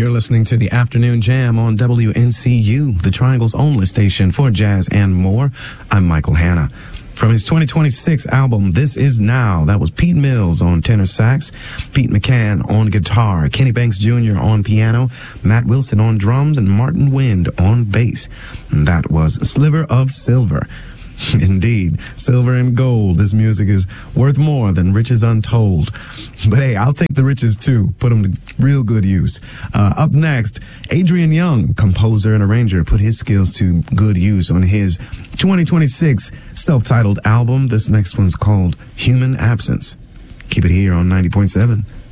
You're listening to the Afternoon Jam on WNCU, the Triangle's only station for jazz and more. I'm Michael Hanna. From his 2026 album, This Is Now, that was Pete Mills on tenor sax, Pete McCann on guitar, Kenny Banks Jr. on piano, Matt Wilson on drums, and Martin Wind on bass. And that was Sliver of Silver. Indeed, silver and gold. This music is worth more than riches untold. But hey, I'll take the riches too. Put them to real good use. Up next, Adrian Young, composer and arranger, put his skills to good use on his 2026 self-titled album. This next one's called Human Absence. Keep it here on 90.7.